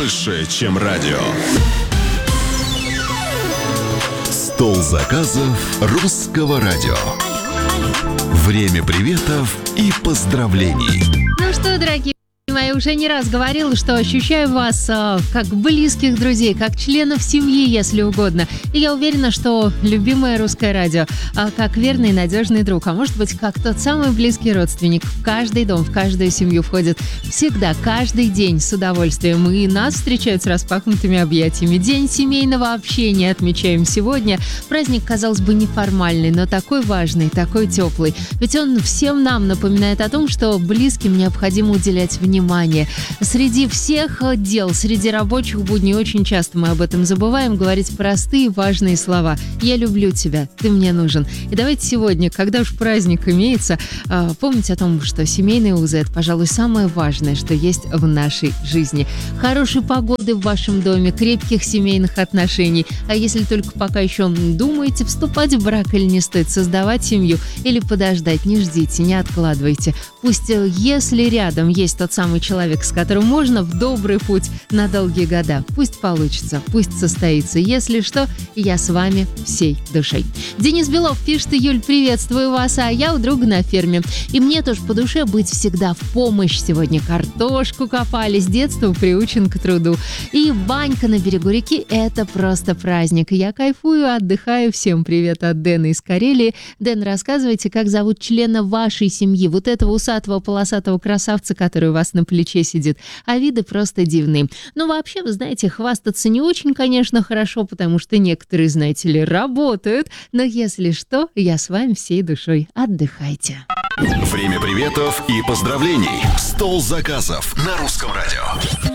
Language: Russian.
больше, чем радио. Стол заказов Русского радио. Время приветов и поздравлений. Ну что, дорогие мои, уже не раз говорила, что ощущаю вас как близких друзей, как членов семьи, если угодно. И я уверена, что любимое Русское радио как верный и надежный друг, а может быть, как тот самый близкий родственник, в каждый дом, в каждую семью входит всегда, каждый день с удовольствием. И нас встречают с распахнутыми объятиями. День семейного общения отмечаем сегодня. Праздник, казалось бы, неформальный, но такой важный, такой теплый. Ведь он всем нам напоминает о том, что близким необходимо уделять внимание. Среди всех дел, среди рабочих будней очень часто мы об этом забываем, говорить простые важные слова. «Я люблю тебя, ты мне нужен». И давайте сегодня, когда уж праздник имеется, помнить о том, что семейные узы – это, пожалуй, самое важное, что есть в нашей жизни. Хорошей погоды в вашем доме, крепких семейных отношений. А если только пока еще думаете, вступать в брак или не стоит, создавать семью или подождать, не ждите, не откладывайте. Пусть, если рядом есть тот самый человек, с которым можно в добрый путь на долгие года, пусть получится, пусть состоится. Если что, я с вами всей душой. Денис Белов пишет: Юль, приветствую вас, а я у друга на ферме. И мне тоже по душе быть всегда в помощь. Сегодня картошку копали, с детства приучен к труду. И банька на берегу реки – это просто праздник. Я кайфую, отдыхаю. Всем привет от Дэна из Карелии. Дэн, рассказывайте, как зовут члена вашей семьи, вот этого усатого полосатого красавца, который у вас на плече сидит, а виды просто дивные. Но вообще, вы знаете, хвастаться не очень, конечно, хорошо, потому что некоторые, знаете ли, работают. Но если что, я с вами всей душой. Отдыхайте. Время приветов и поздравлений. Стол заказов на Русском радио.